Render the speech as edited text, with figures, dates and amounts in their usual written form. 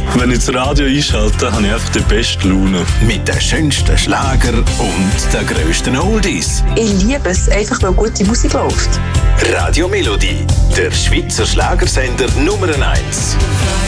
Wenn ich das Radio einschalte, habe ich einfach die beste Laune. Mit den schönsten Schlager und den grössten Oldies. Ich liebe es, einfach weil gute Musik läuft. Radio Melodie, der Schweizer Schlagersender Nummer 1.